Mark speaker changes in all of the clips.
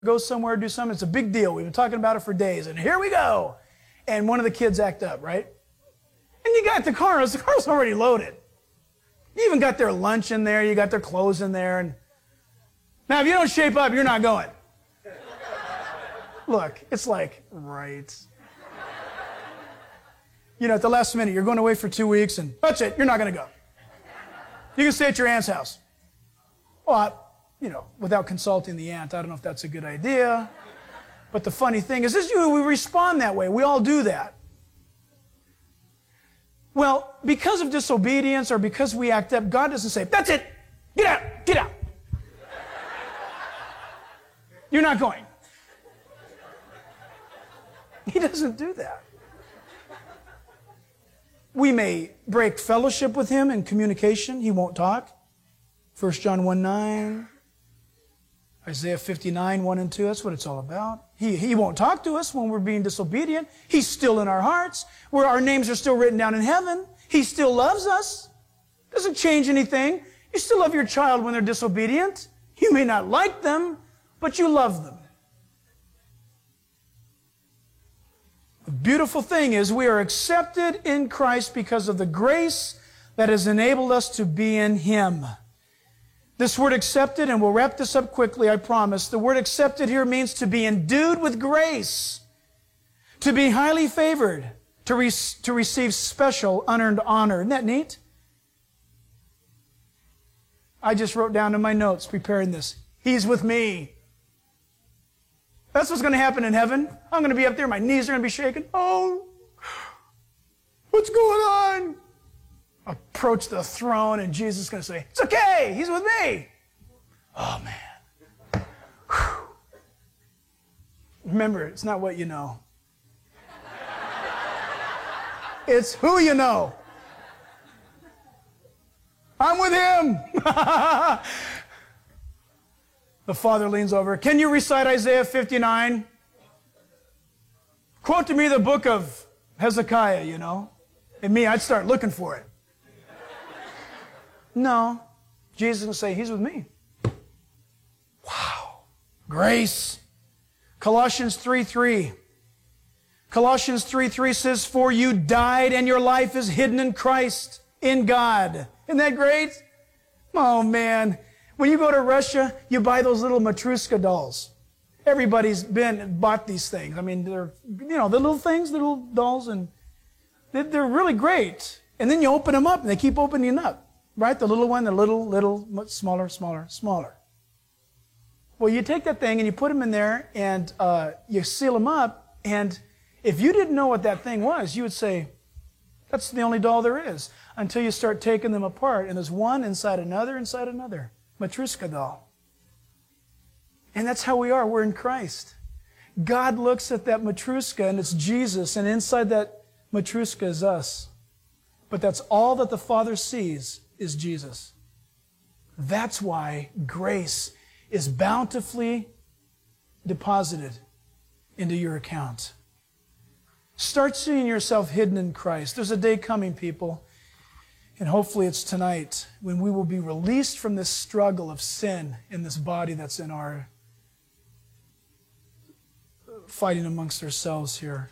Speaker 1: go somewhere, do something. It's a big deal. We've been talking about it for days, and here we go. And one of the kids act up, right? And you got the car's already loaded. You even got their lunch in there. You got their clothes in there. And now, if you don't shape up, you're not going. Look, it's like, right. You know, at the last minute, you're going away for 2 weeks, and that's it. You're not going to go. You can stay at your aunt's house. Well, without consulting the aunt, I don't know if that's a good idea. But the funny thing is, we respond that way. We all do that. Well, because of disobedience or because we act up, God doesn't say, that's it. Get out. Get out. You're not going. He doesn't do that. We may break fellowship with him in communication. He won't talk. 1 John 1:9, Isaiah 59, 1 and 2, that's what it's all about. He won't talk to us when we're being disobedient. He's still in our hearts, where our names are still written down in heaven. He still loves us. Doesn't change anything. You still love your child when they're disobedient. You may not like them, but you love them. The beautiful thing is we are accepted in Christ because of the grace that has enabled us to be in Him. This word accepted, and we'll wrap this up quickly, I promise. The word accepted here means to be endued with grace, to be highly favored, to receive special unearned honor. Isn't that neat? I just wrote down in my notes preparing this, He's with me. That's what's going to happen in heaven. I'm going to be up there, my knees are going to be shaking. Oh, what's going on? Approach the throne, and Jesus is going to say, it's okay, He's with me. Oh, man. Whew. Remember, it's not what you know. It's who you know. I'm with Him. The Father leans over. Can you recite Isaiah 59? Quote to me the book of Hezekiah, And me, I'd start looking for it. No. Jesus will say, He's with me. Wow. Grace. Colossians 3:3. Colossians 3:3 says, for you died and your life is hidden in Christ, in God. Isn't that great? Oh, man. When you go to Russia, you buy those little Matryoshka dolls. Everybody's bought these things. I mean, they're, the little things, the little dolls, and they're really great. And then you open them up, and they keep opening up. Right? The little one, the little, much smaller, smaller, smaller. Well, you take that thing and you put them in there and you seal them up. And if you didn't know what that thing was, you would say, that's the only doll there is. Until you start taking them apart. And there's one inside another, inside another. Matryoshka doll. And that's how we are. We're in Christ. God looks at that Matryoshka and it's Jesus. And inside that Matryoshka is us. But that's all that the Father sees is Jesus. That's why grace is bountifully deposited into your account. Start seeing yourself hidden in Christ. There's a day coming, people, and hopefully it's tonight, when we will be released from this struggle of sin in this body that's in our fighting amongst ourselves here.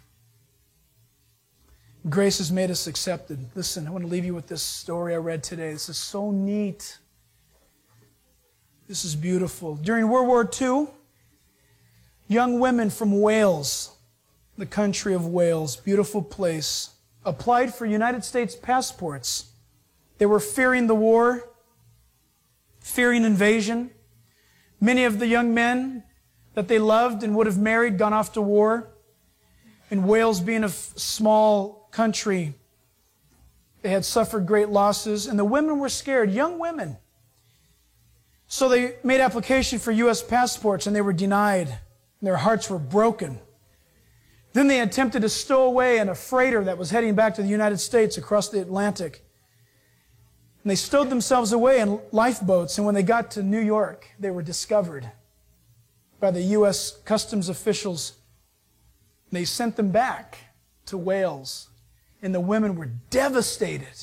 Speaker 1: Grace has made us accepted. Listen, I want to leave you with this story I read today. This is so neat. This is beautiful. During World War II, young women from Wales, the country of Wales, beautiful place, applied for United States passports. They were fearing the war, fearing invasion. Many of the young men that they loved and would have married gone off to war. In Wales being a small country, they had suffered great losses, and the women were scared, young women. So they made application for U.S. passports, and they were denied, and their hearts were broken. Then they attempted to stow away in a freighter that was heading back to the United States across the Atlantic. And they stowed themselves away in lifeboats, and when they got to New York, they were discovered by the U.S. customs officials. They sent them back to Wales. And the women were devastated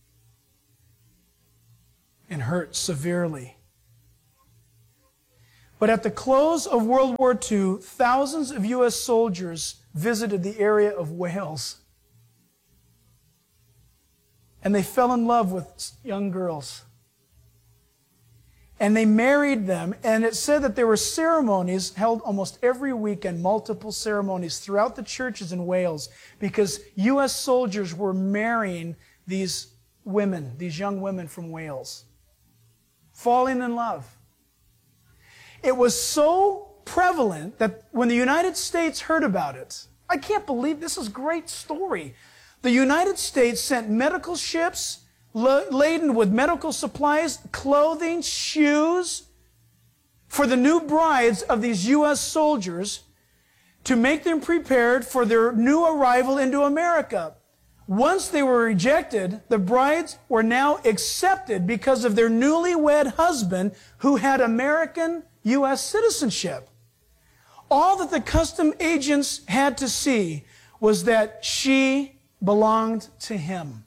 Speaker 1: and hurt severely. But at the close of World War II, thousands of U.S. soldiers visited the area of Wales. And they fell in love with young girls. And they married them, and it said that there were ceremonies held almost every weekend, multiple ceremonies throughout the churches in Wales, because U.S. soldiers were marrying these women, these young women from Wales, falling in love. It was so prevalent that when the United States heard about it, I can't believe this is a great story. The United States sent medical ships laden with medical supplies, clothing, shoes for the new brides of these U.S. soldiers to make them prepared for their new arrival into America. Once they were rejected, the brides were now accepted because of their newlywed husband who had American U.S. citizenship. All that the custom agents had to see was that she belonged to him.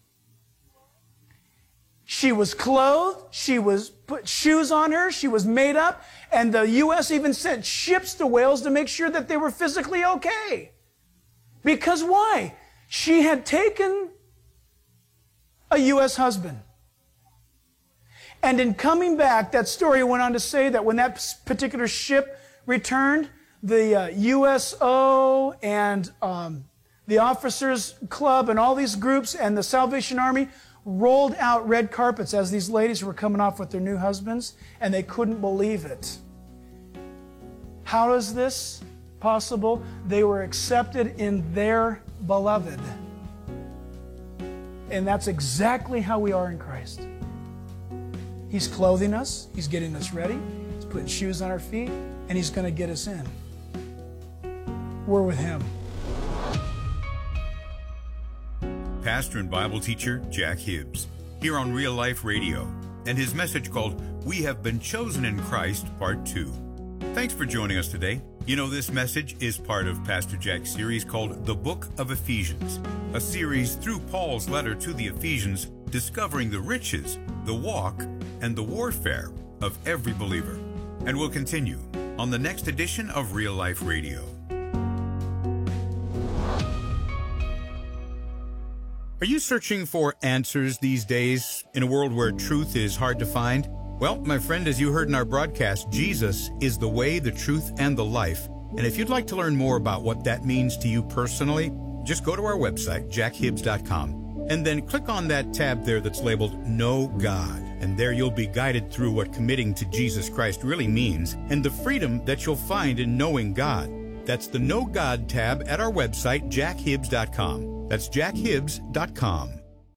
Speaker 1: She was clothed, she was put shoes on her, she was made up, and the U.S. even sent ships to Wales to make sure that they were physically okay. Because why? She had taken a U.S. husband. And in coming back, that story went on to say that when that particular ship returned, the USO and the Officers Club and all these groups and the Salvation Army rolled out red carpets as these ladies were coming off with their new husbands, and they couldn't believe it. How is this possible? They were accepted in their beloved. And that's exactly how we are in Christ. He's clothing us, He's getting us ready, He's putting shoes on our feet, and He's going to get us in. We're with Him.
Speaker 2: Pastor and Bible teacher Jack Hibbs, here on Real Life Radio, and his message called We Have Been Chosen in Christ, Part 2. Thanks for joining us today. You know, this message is part of Pastor Jack's series called The Book of Ephesians, a series through Paul's letter to the Ephesians, discovering the riches, the walk, and the warfare of every believer. And we'll continue on the next edition of Real Life Radio. Are you searching for answers these days in a world where truth is hard to find? Well, my friend, as you heard in our broadcast, Jesus is the way, the truth, and the life. And if you'd like to learn more about what that means to you personally, just go to our website, jackhibbs.com, and then click on that tab there that's labeled Know God. And there you'll be guided through what committing to Jesus Christ really means and the freedom that you'll find in knowing God. That's the Know God tab at our website, jackhibbs.com. That's jackhibbs.com.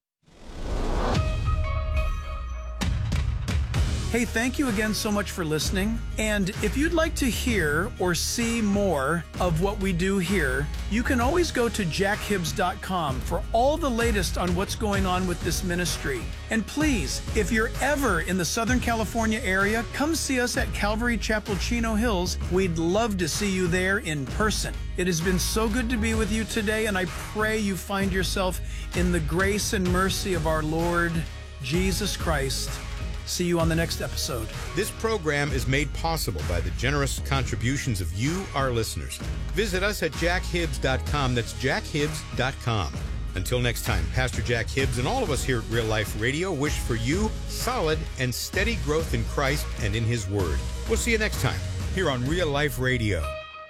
Speaker 1: Hey, thank you again so much for listening. And if you'd like to hear or see more of what we do here, you can always go to jackhibbs.com for all the latest on what's going on with this ministry. And please, if you're ever in the Southern California area, come see us at Calvary Chapel, Chino Hills. We'd love to see you there in person. It has been so good to be with you today, and I pray you find yourself in the grace and mercy of our Lord Jesus Christ. See you on the next episode.
Speaker 2: This program is made possible by the generous contributions of you, our listeners. Visit us at jackhibbs.com. That's jackhibbs.com. Until next time, Pastor Jack Hibbs and all of us here at Real Life Radio wish for you solid and steady growth in Christ and in His Word. We'll see you next time here on Real Life Radio.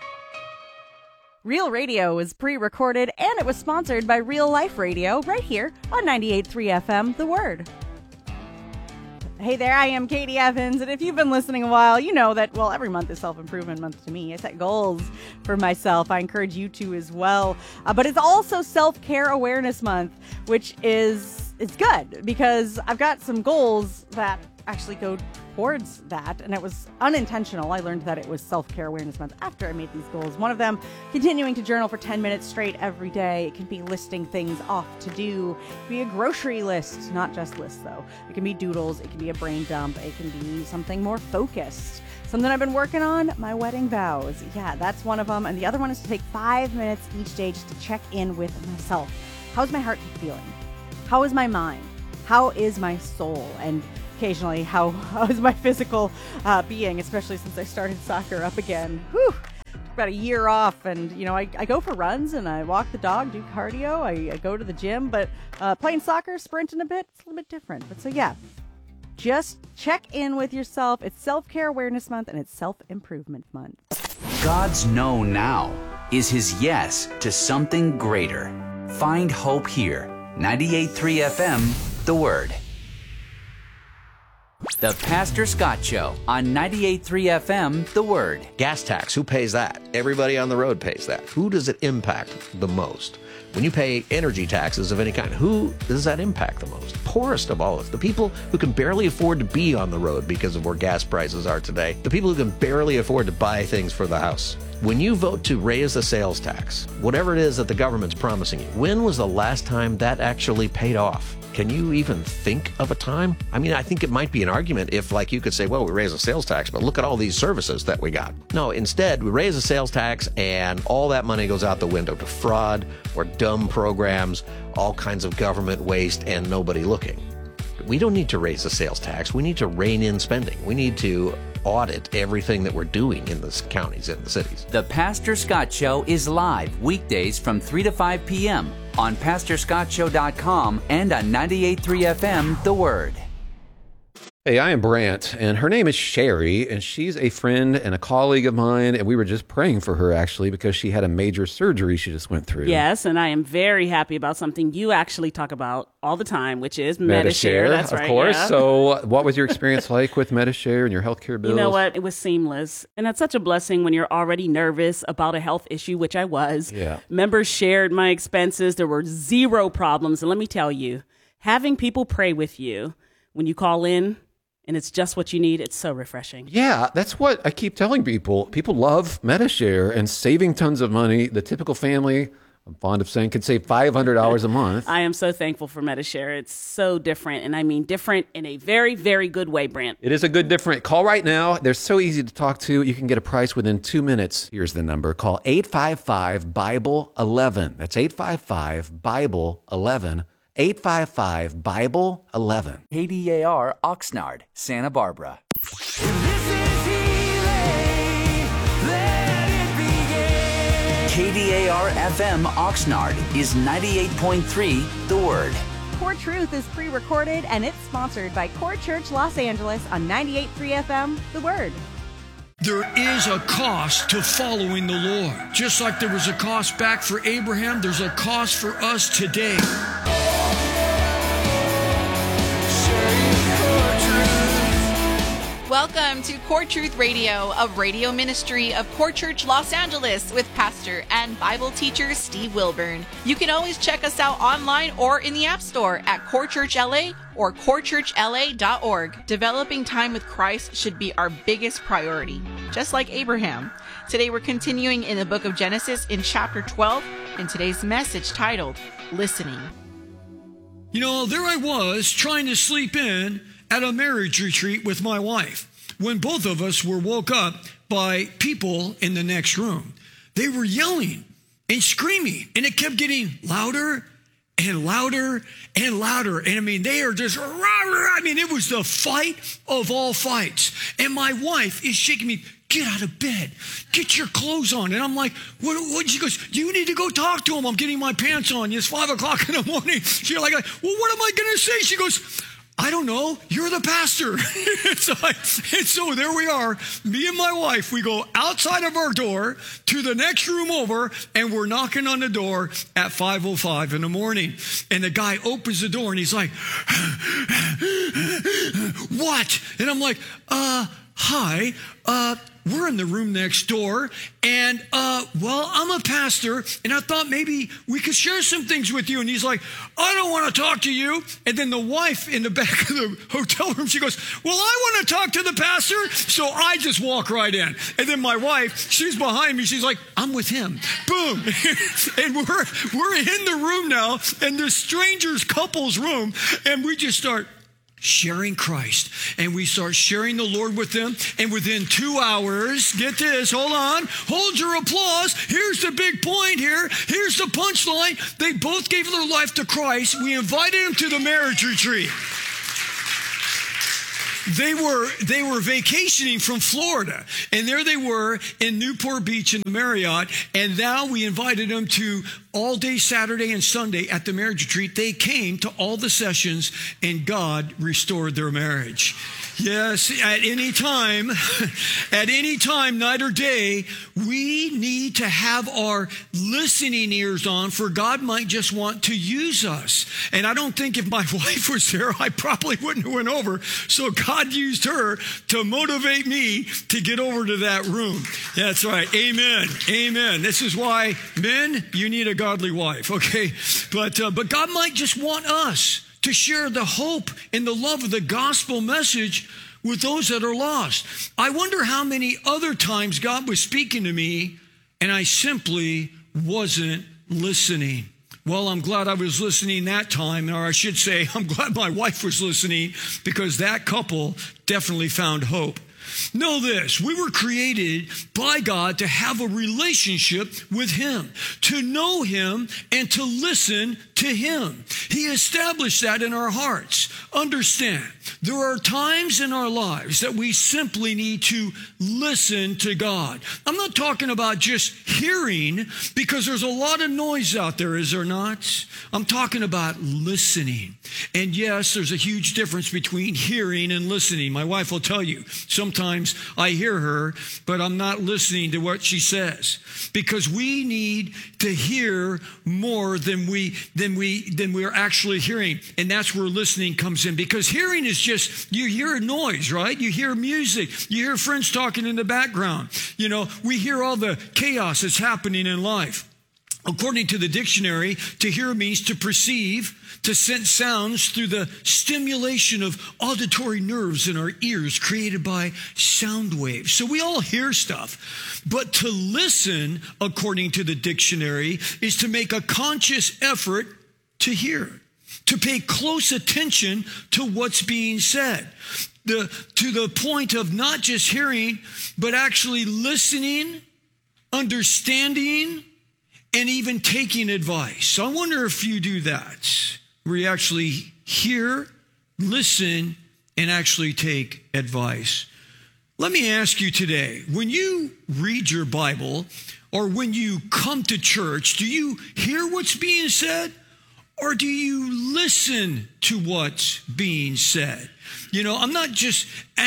Speaker 3: Real Radio was pre-recorded and it was sponsored by Real Life Radio right here on 98.3 FM, The Word. Hey there, I am Katie Evans, and if you've been listening a while, you know that, well, every month is self-improvement month to me. I set goals for myself. I encourage you to as well. But it's also Self-Care Awareness Month, which it's good because I've got some goals that actually go towards that, and it was unintentional. I learned that it was Self-Care Awareness Month after I made these goals. One of them, continuing to journal for 10 minutes straight every day. It can be listing things off to do. It can be a grocery list, not just lists though. It can be doodles, it can be a brain dump, it can be something more focused. Something I've been working on, my wedding vows. Yeah, that's one of them. And the other one is to take 5 minutes each day just to check in with myself. How's my heart feeling? How is my mind? How is my soul? And occasionally, how is my physical being, especially since I started soccer up again. Whew. About a year off, and I go for runs and I walk the dog, do cardio, I go to the gym, but playing soccer, sprinting a bit, it's a little bit different. But so yeah, just check in with yourself. It's Self-Care Awareness Month and it's Self-Improvement Month.
Speaker 4: God's no now is his yes to something greater. Find hope here. 98.3 FM, The Word. The Pastor Scott Show on 98.3 FM, The Word.
Speaker 5: Gas tax, who pays that? Everybody on the road pays that. Who does it impact the most? When you pay energy taxes of any kind, who does that impact the most? Poorest of all of us. The people who can barely afford to be on the road because of where gas prices are today. The people who can barely afford to buy things for the house. When you vote to raise the sales tax, whatever it is that the government's promising you, when was the last time that actually paid off? Can you even think of a time? I mean, I think it might be an argument if, like, you could say, well, we raise the sales tax, but look at all these services that we got. No, instead, we raise the sales tax and all that money goes out the window to fraud or dumb programs, all kinds of government waste, and nobody looking. We don't need to raise the sales tax. We need to rein in spending. We need to audit everything that we're doing in the counties and the cities.
Speaker 4: The Pastor Scott Show is live weekdays from 3 to 5 p.m. on PastorScottShow.com and on 98.3 FM, The Word.
Speaker 6: Hey, I am Brant, and her name is Sherry, and she's a friend and a colleague of mine, and we were just praying for her, actually, because she had a major surgery she just went through.
Speaker 7: Yes, and I am very happy about something you actually talk about all the time, which is Medi-Share. That's right,
Speaker 6: of course.
Speaker 7: Yeah.
Speaker 6: So what was your experience like with Medi-Share and your healthcare bills?
Speaker 7: You know what? It was seamless, and that's such a blessing when you're already nervous about a health issue, which I was.
Speaker 6: Yeah.
Speaker 7: Members shared my expenses. There were zero problems, and let me tell you, having people pray with you when you call in, and it's just what you need, it's so refreshing.
Speaker 6: Yeah, that's what I keep telling people. People love Medi-Share and saving tons of money. The typical family, I'm fond of saying, could save $500 a month.
Speaker 7: I am so thankful for Medi-Share. It's so different, and I mean different in a very, very good way, Brant.
Speaker 6: It is a good different. Call right now. They're so easy to talk to. You can get a price within 2 minutes. Here's the number. Call 855-BIBLE-11. That's 855-BIBLE-11. 855-BIBLE-11.
Speaker 4: KDAR Oxnard, Santa Barbara. KDAR FM Oxnard is 98.3 The Word.
Speaker 3: Core Truth is pre-recorded and it's sponsored by Core Church Los Angeles on 98.3 FM, The Word.
Speaker 8: There is a cost to following the Lord. Just like there was a cost back for Abraham, there's a cost for us today.
Speaker 9: Welcome to Core Truth Radio, a radio ministry of Core Church Los Angeles with pastor and Bible teacher Steve Wilburn. You can always check us out online or in the App Store at Core Church LA or corechurchla.org. Developing time with Christ should be our biggest priority, just like Abraham. Today we're continuing in the book of Genesis in chapter 12, and today's message titled, Listening.
Speaker 8: You know, there I was trying to sleep in at a marriage retreat with my wife when both of us were woke up by people in the next room. They were yelling and screaming, and it kept getting louder and louder and louder. And I mean, they are just, it was the fight of all fights. And my wife is shaking me, get out of bed, get your clothes on. And I'm like, what? She goes, you need to go talk to him. I'm getting my pants on. It's 5 o'clock in the morning. She's like, well, what am I going to say? She goes, I don't know. You're the pastor. And so there we are. Me and my wife, we go outside of our door to the next room over, and we're knocking on the door at 5:05 in the morning. And the guy opens the door, and he's like, what? And I'm like, hi, we're in the room next door, and, well, I'm a pastor, and I thought maybe we could share some things with you. And he's like, I don't want to talk to you. And then the wife in the back of the hotel room, she goes, well, I want to talk to the pastor. So I just walk right in. And then my wife, she's behind me. She's like, I'm with him. Boom. And we're in the room now, in this stranger's couple's room, and we just start sharing Christ, and we start sharing the Lord with them. And within 2 hours, get this, hold your applause. Here's the big point here. Here's the punchline. They both gave their life to Christ. We invited them to the marriage retreat. They were vacationing from Florida, and there they were in Newport Beach in the Marriott, and now we invited them to all day Saturday and Sunday at the marriage retreat. They came to all the sessions, and God restored their marriage. Yes, at any time, night or day, we need to have our listening ears on, for God might just want to use us. And I don't think if my wife was there, I probably wouldn't have went over. So God used her to motivate me to get over to that room. That's right. Amen. Amen. This is why, men, you need a godly wife. Okay. But God might just want us to share the hope and the love of the gospel message with those that are lost. I wonder how many other times God was speaking to me and I simply wasn't listening. Well, I'm glad I was listening that time, or I should say, I'm glad my wife was listening, because that couple definitely found hope. Know this, we were created by God to have a relationship with Him, to know Him and to listen to Him. He established that in our hearts. Understand, there are times in our lives that we simply need to listen to God. I'm not talking about just hearing, because there's a lot of noise out there, is there not? I'm talking about listening. And yes, there's a huge difference between hearing and listening. My wife will tell you, sometimes I hear her, but I'm not listening to what she says, because we need to hear more than we're actually hearing. And that's where listening comes in, because hearing is just, you hear noise, right? You hear music, you hear friends talking in the background. You know, we hear all the chaos that's happening in life. According to the dictionary, to hear means to perceive, to sense sounds through the stimulation of auditory nerves in our ears created by sound waves. So we all hear stuff. But to listen, according to the dictionary, is to make a conscious effort to hear, to pay close attention to what's being said, to the point of not just hearing, but actually listening, understanding, and even taking advice. So I wonder if you do that, where you actually hear, listen, and actually take advice. Let me ask you today, when you read your Bible or when you come to church, do you hear what's being said, or do you listen to what's being said? You know, I'm just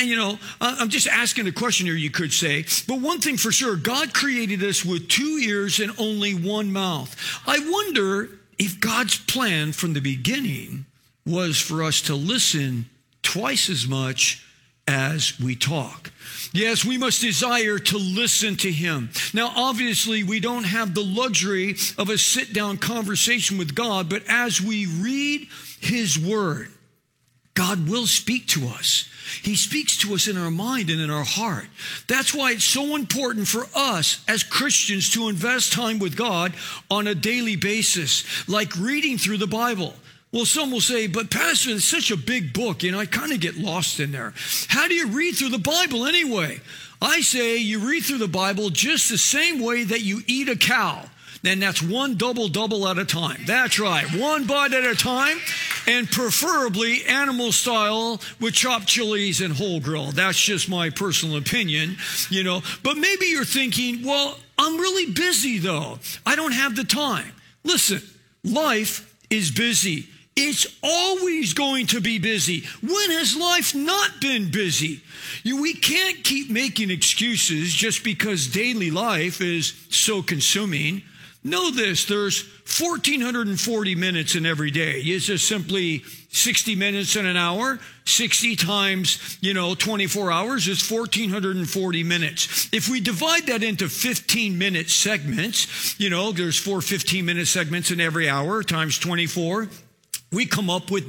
Speaker 8: asking a question here, you could say. But one thing for sure, God created us with 2 ears and only one mouth. I wonder if God's plan from the beginning was for us to listen twice as much as we talk. Yes, we must desire to listen to Him. Now, obviously, we don't have the luxury of a sit-down conversation with God, but as we read His Word, God will speak to us. He speaks to us in our mind and in our heart. That's why it's so important for us as Christians to invest time with God on a daily basis, like reading through the Bible. Well, some will say, but Pastor, it's such a big book, I kind of get lost in there. How do you read through the Bible anyway? I say you read through the Bible just the same way that you eat a cow. Then that's one double at a time. That's right, one bite at a time, and preferably animal style with chopped chilies and whole grill. That's just my personal opinion, But maybe you're thinking, well, I'm really busy though. I don't have the time. Listen, life is busy. It's always going to be busy. When has life not been busy? We can't keep making excuses just because daily life is so consuming. Know this, there's 1,440 minutes in every day. It's just simply 60 minutes in an hour. 60 times, 24 hours is 1,440 minutes. If we divide that into 15-minute segments, there's 4 15-minute segments in every hour times 24. We come up with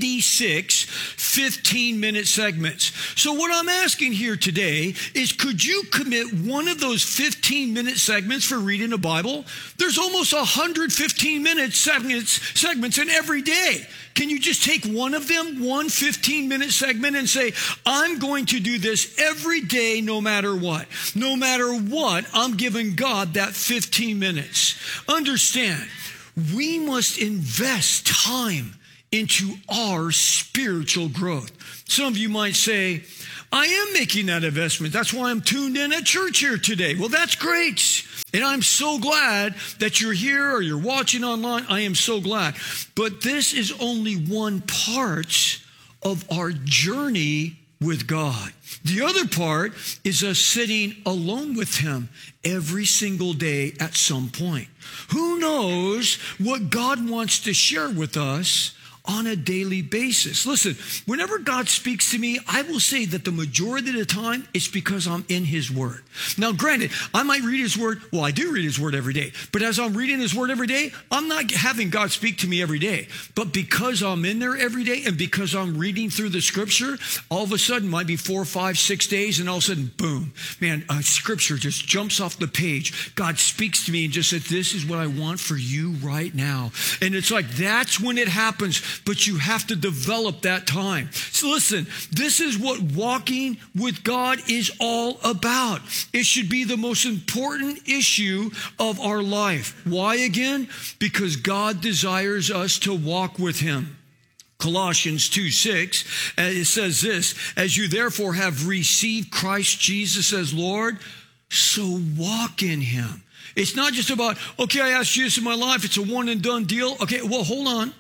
Speaker 8: 96 15-minute segments. So what I'm asking here today is, could you commit one of those 15-minute segments for reading the Bible? There's almost 100 15-minute segments in every day. Can you just take one of them, one 15-minute segment, and say, I'm going to do this every day no matter what? No matter what, I'm giving God that 15 minutes. Understand, we must invest time into our spiritual growth. Some of you might say, I am making that investment. That's why I'm tuned in at church here today. Well, that's great. And I'm so glad that you're here or you're watching online. I am so glad. But this is only one part of our journey with God. The other part is us sitting alone with him every single day at some point. Who knows what God wants to share with us on a daily basis? Listen, whenever God speaks to me, I will say that the majority of the time it's because I'm in his word. Now, granted, I might read his word. Well, I do read his word every day. But as I'm reading his word every day, I'm not having God speak to me every day. But because I'm in there every day and because I'm reading through the scripture, all of a sudden, might be 4, 5, 6 days, and all of a sudden, boom, man, scripture just jumps off the page. God speaks to me and just said, this is what I want for you right now. And it's like, that's when it happens. But you have to develop that time. So listen, this is what walking with God is all about. It should be the most important issue of our life. Why again? Because God desires us to walk with him. Colossians 2:6, it says this, as you therefore have received Christ Jesus as Lord, so walk in him. It's not just about, okay, I asked Jesus in my life, it's a one and done deal. Okay, well, hold on.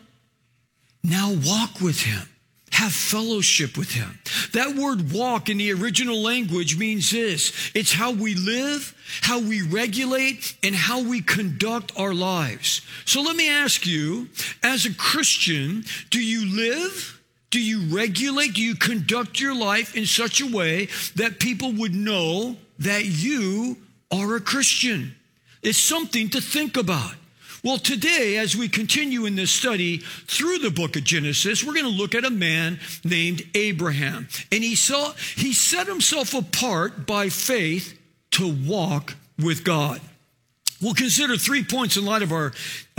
Speaker 8: Now walk with him. Have fellowship with him. That word walk in the original language means this. It's how we live, how we regulate, and how we conduct our lives. So let me ask you, as a Christian, do you live? Do you regulate? Do you conduct your life in such a way that people would know that you are a Christian? It's something to think about. Well, today, as we continue in this study through the book of Genesis, we're going to look at a man named Abraham. And he set himself apart by faith to walk with God. We'll consider 3 points in light of our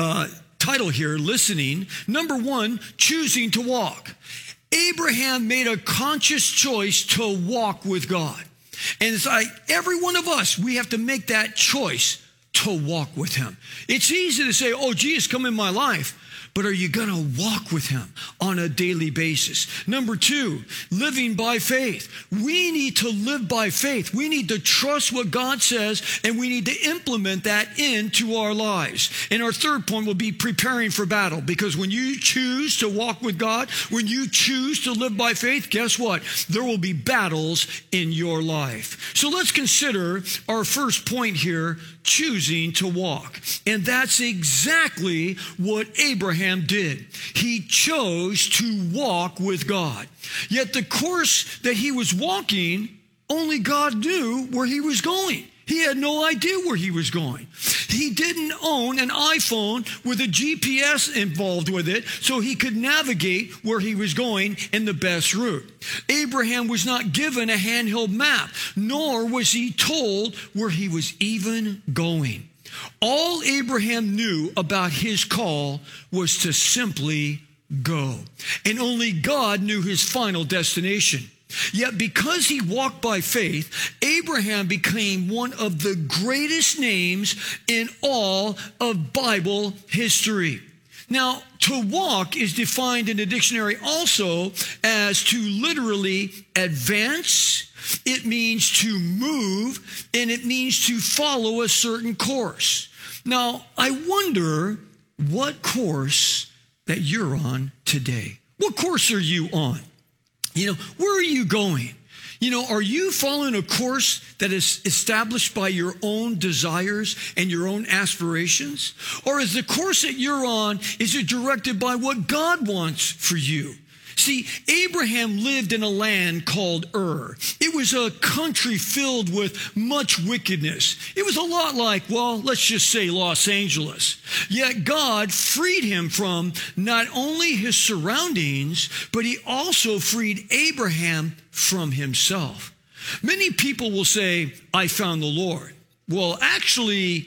Speaker 8: title here, listening. Number one, choosing to walk. Abraham made a conscious choice to walk with God. And it's like every one of us, we have to make that choice to walk with him. It's easy to say, oh, Jesus, come in my life. But are you going to walk with him on a daily basis? Number two, living by faith. We need to live by faith. We need to trust what God says, and we need to implement that into our lives. And our third point will be preparing for battle, because when you choose to walk with God, when you choose to live by faith, guess what? There will be battles in your life. So let's consider our first point here, choosing to walk. And that's exactly what Abraham did. He chose to walk with God. Yet the course that he was walking, only God knew where he was going. He had no idea where he was going. He didn't own an iPhone with a GPS involved with it so he could navigate where he was going in the best route. Abraham was not given a handheld map, nor was he told where he was even going. All Abraham knew about his call was to simply go. And only God knew his final destination. Yet because he walked by faith, Abraham became one of the greatest names in all of Bible history. Now, to walk is defined in the dictionary also as to literally advance. It means to move, and it means to follow a certain course. Now, I wonder what course that you're on today. What course are you on? Where are you going? Are you following a course that is established by your own desires and your own aspirations? Or is the course that you're on, is it directed by what God wants for you? See, Abraham lived in a land called Ur. It was a country filled with much wickedness. It was a lot like, well, let's just say Los Angeles. Yet God freed him from not only his surroundings, but he also freed Abraham from himself. Many people will say, I found the Lord. Well, actually,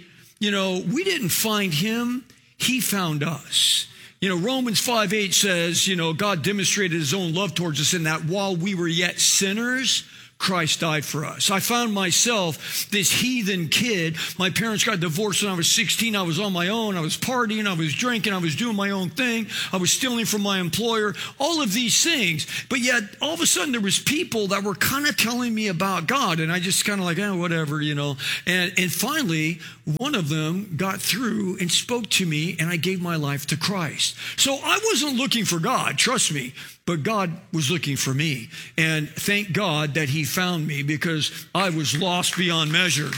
Speaker 8: we didn't find him. He found us. Romans 5:8 says, God demonstrated his own love towards us in that while we were yet sinners, Christ died for us. I found myself this heathen kid. My parents got divorced when I was 16. I was on my own. I was partying. I was drinking. I was doing my own thing. I was stealing from my employer. All of these things. But yet, all of a sudden, there was people that were kind of telling me about God. And I just kind of like, whatever, you know. And finally, one of them got through and spoke to me, and I gave my life to Christ. So I wasn't looking for God, trust me. But God was looking for me. And thank God that he found me, because I was lost beyond measure.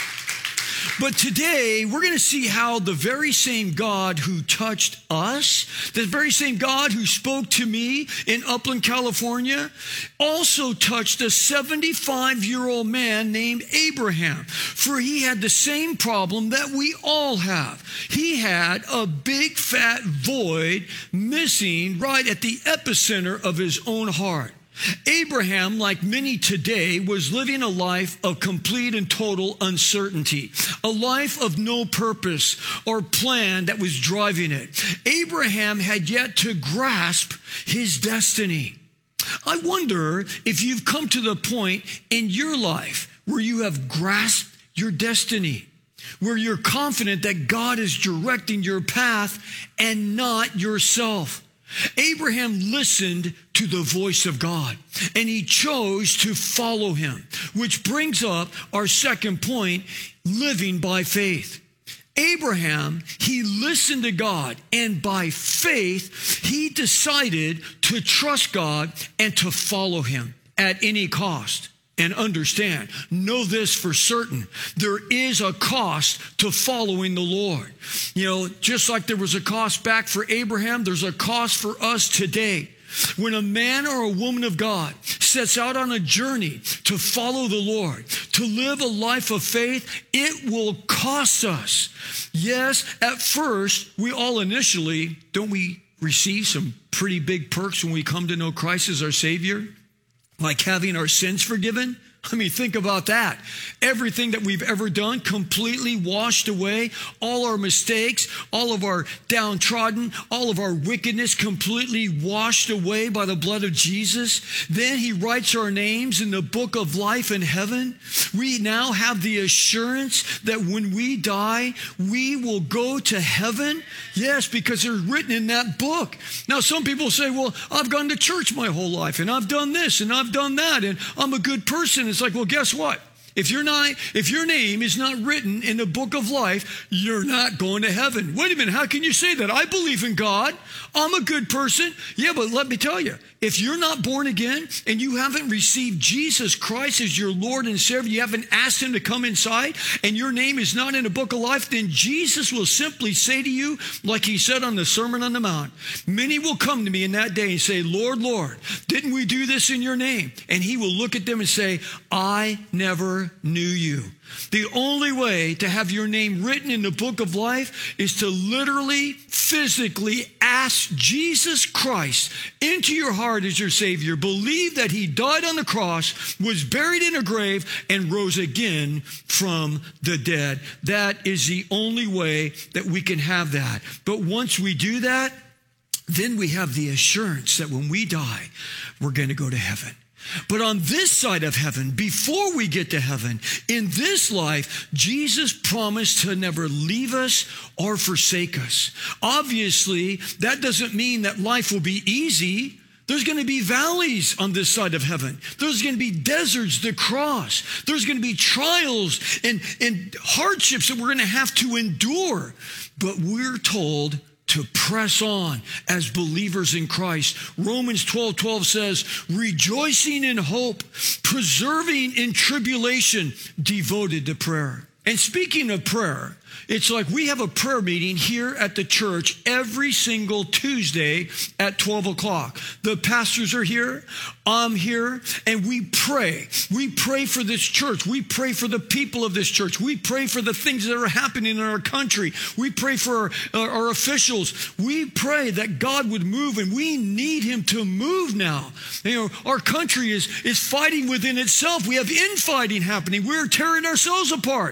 Speaker 8: But today, we're going to see how the very same God who touched us, the very same God who spoke to me in Upland, California, also touched a 75-year-old man named Abraham. For he had the same problem that we all have. He had a big fat void missing right at the epicenter of his own heart. Abraham, like many today, was living a life of complete and total uncertainty, a life of no purpose or plan that was driving it. Abraham had yet to grasp his destiny. I wonder if you've come to the point in your life where you have grasped your destiny, where you're confident that God is directing your path and not yourself. Abraham listened to the voice of God, and he chose to follow him, which brings up our second point, living by faith. Abraham, he listened to God, and by faith, he decided to trust God and to follow him at any cost. And understand, know this for certain, there is a cost to following the Lord. You know, just like there was a cost back for Abraham, there's a cost for us today. When a man or a woman of God sets out on a journey to follow the Lord, to live a life of faith, it will cost us. Yes, at first, we all initially, don't we receive some pretty big perks when we come to know Christ as our Savior? Like having our sins forgiven? I mean, think about that. Everything that we've ever done completely washed away. All our mistakes, all of our downtrodden, all of our wickedness completely washed away by the blood of Jesus. Then he writes our names in the book of life in heaven. We now have the assurance that when we die, we will go to heaven. Yes, because they're written in that book. Now, some people say, well, I've gone to church my whole life, and I've done this, and I've done that, and I'm a good person. It's like, well, guess what? If your name is not written in the book of life, you're not going to heaven. Wait a minute, how can you say that? I believe in God. I'm a good person. Yeah, but let me tell you, if you're not born again and you haven't received Jesus Christ as your Lord and Savior, you haven't asked him to come inside, and your name is not in the book of life, then Jesus will simply say to you, like he said on the Sermon on the Mount, many will come to me in that day and say, Lord, Lord, didn't we do this in your name? And he will look at them and say, I never knew you. The only way to have your name written in the book of life is to literally, physically ask Jesus Christ into your heart as your Savior. Believe that he died on the cross, was buried in a grave, and rose again from the dead. That is the only way that we can have that. But once we do that, then we have the assurance that when we die, we're going to go to heaven. But on this side of heaven, before we get to heaven, in this life, Jesus promised to never leave us or forsake us. Obviously, that doesn't mean that life will be easy. There's going to be valleys on this side of heaven. There's going to be deserts to cross. There's going to be trials and hardships that we're going to have to endure. But we're told to press on as believers in Christ. Romans 12:12 says, rejoicing in hope, persevering in tribulation, devoted to prayer. And speaking of prayer, it's like we have a prayer meeting here at the church every single Tuesday at 12 o'clock. The pastors are here, I'm here, and we pray. We pray for this church. We pray for the people of this church. We pray for the things that are happening in our country. We pray for our officials. We pray that God would move, and we need him to move now. You know, our country is fighting within itself. We have infighting happening. We're tearing ourselves apart.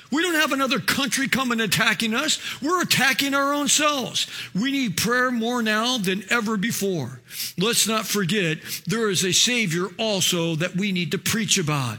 Speaker 8: We don't have another country coming attacking us. We're attacking our own selves. We need prayer more now than ever before. Let's not forget there is a Savior also that we need to preach about,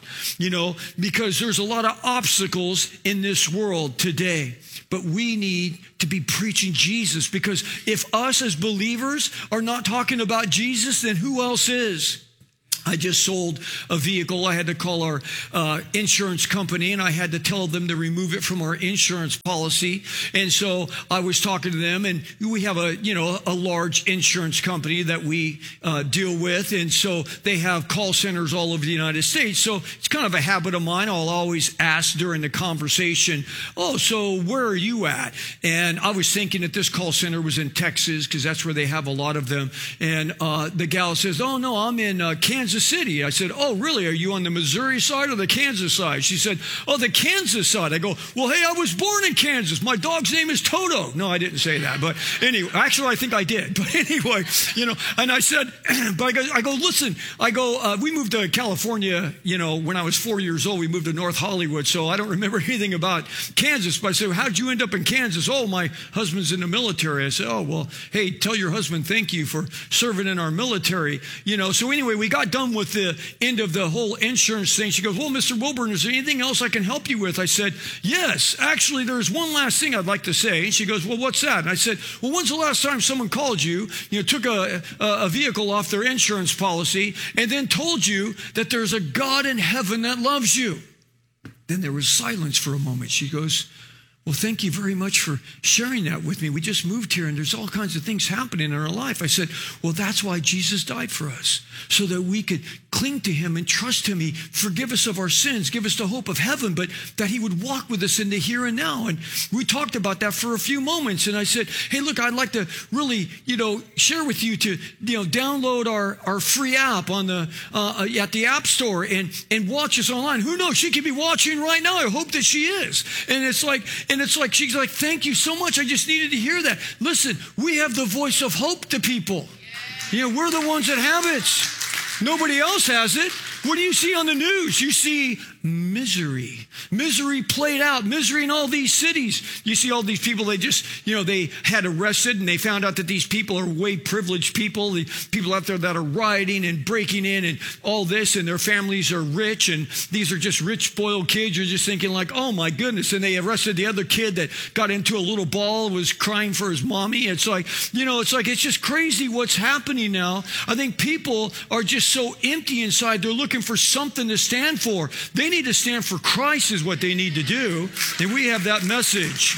Speaker 8: because there's a lot of obstacles in this world today. But we need to be preaching Jesus, because if us as believers are not talking about Jesus, then who else is? I just sold a vehicle. I had to call our insurance company, and I had to tell them to remove it from our insurance policy. And so I was talking to them, and we have a large insurance company that we deal with. And so they have call centers all over the United States. So it's kind of a habit of mine. I'll always ask during the conversation, oh, so where are you at? And I was thinking that this call center was in Texas, because that's where they have a lot of them. And the gal says, oh, no, I'm in Kansas City. I said, oh, really? Are you on the Missouri side or the Kansas side? She said, oh, the Kansas side. I go, well, hey, I was born in Kansas. My dog's name is Toto. No, I didn't say that. But anyway, actually, I think I did. But anyway, and I said, but I go, listen, we moved to California, when I was 4 years old. We moved to North Hollywood. So I don't remember anything about Kansas. But I said, how'd you end up in Kansas? Oh, my husband's in the military. I said, oh, well, hey, tell your husband thank you for serving in our military. So anyway, we got done with the end of the whole insurance thing. She goes, well, Mr. Wilburn, is there anything else I can help you with? I said, yes, actually, there's one last thing I'd like to say. And she goes, well, what's that? And I said, well, when's the last time someone called you, took a vehicle off their insurance policy, and then told you that there's a God in heaven that loves you? Then there was silence for a moment. She goes, well, thank you very much for sharing that with me. We just moved here, and there's all kinds of things happening in our life. I said, well, that's why Jesus died for us, so that we could cling to him and trust him. He forgive us of our sins, give us the hope of heaven, but that he would walk with us in the here and now. And we talked about that for a few moments. And I said, hey, look, I'd like to really, share with you to, download our free app on at the App Store and watch us online. Who knows? She could be watching right now. I hope that she is. And it's like, she's like, thank you so much. I just needed to hear that. Listen, we have the voice of hope to people. We're the ones that have it. Nobody else has it. What do you see on the news? You see misery. Misery played out. Misery in all these cities. You see all these people, they just, they had arrested, and they found out that these people are way privileged people. The people out there that are rioting and breaking in and all this, and their families are rich, and these are just rich, spoiled kids. You're just thinking like, oh my goodness. And they arrested the other kid that got into a little ball, was crying for his mommy. It's like, it's just crazy what's happening now. I think people are just so empty inside. They're looking for something to stand for. They need to stand for Christ is what they need to do. And we have that message.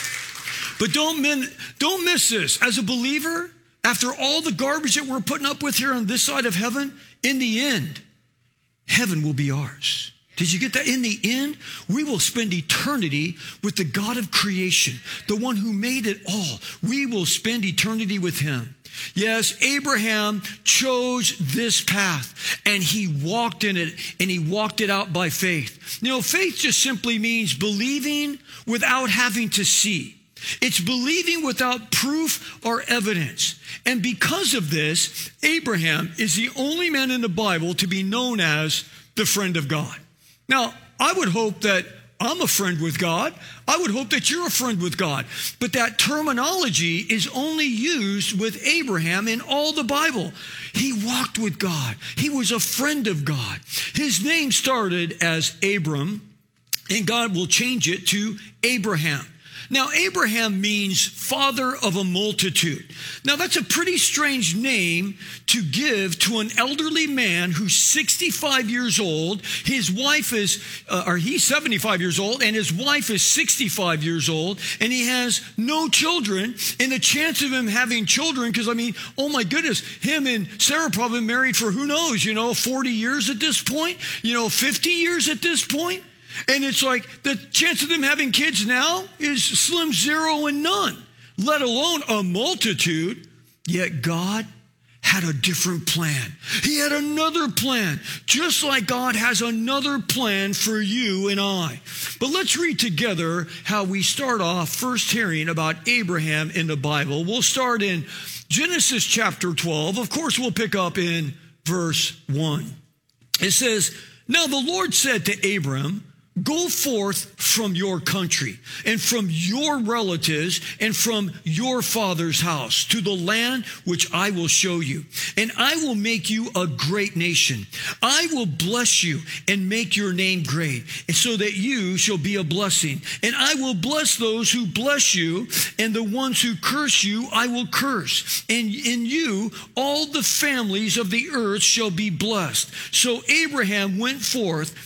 Speaker 8: But don't miss this. As a believer, after all the garbage that we're putting up with here on this side of heaven, in the end, heaven will be ours. Did you get that? In the end, we will spend eternity with the God of creation, the one who made it all. We will spend eternity with him. Yes, Abraham chose this path, and he walked in it, and he walked it out by faith. Faith just simply means believing without having to see. It's believing without proof or evidence. And because of this, Abraham is the only man in the Bible to be known as the friend of God. Now, I would hope that I'm a friend with God. I would hope that you're a friend with God. But that terminology is only used with Abraham in all the Bible. He walked with God. He was a friend of God. His name started as Abram, and God will change it to Abraham. Now, Abraham means father of a multitude. Now, that's a pretty strange name to give to an elderly man who's 65 years old. His wife is, he's 75 years old, and his wife is 65 years old, and he has no children. And the chance of him having children, because oh my goodness, him and Sarah probably married for who knows, 40 years at this point, 50 years at this point. And it's like the chance of them having kids now is slim, zero, and none, let alone a multitude. Yet God had a different plan. He had another plan, just like God has another plan for you and I. But let's read together how we start off first hearing about Abraham in the Bible. We'll start in Genesis chapter 12. Of course, we'll pick up in verse 1. It says, now the Lord said to Abram, go forth from your country and from your relatives and from your father's house to the land which I will show you. And I will make you a great nation. I will bless you and make your name great, and so that you shall be a blessing. And I will bless those who bless you, and the ones who curse you I will curse. And in you all the families of the earth shall be blessed. So Abraham went forth,